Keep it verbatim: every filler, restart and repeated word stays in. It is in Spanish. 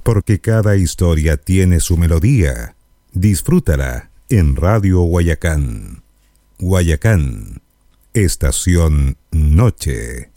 porque cada historia tiene su melodía. Disfrútala en Radio Guayacán. Guayacán, Estación Noche.